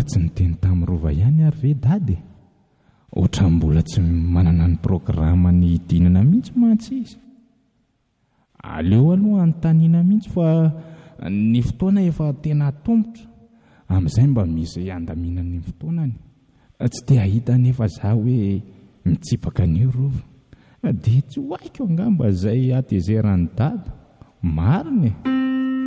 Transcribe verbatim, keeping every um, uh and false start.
tsy niteny tamin'ny rova ihany ary ve dady? Ohatra mbola tsy manana ny programa ny hidinana mihitsy mantsy izy. Aleo aloha anontaniana mihitsy fa ny fotoana efa tena tombotra. Amin'izay mba misy andaminana ny fotoanany. Tsy te ahita nefa za hoe mitsipaka an'io rova. Dia tsy ho haiko angamba izay atezerany dada. Marina e.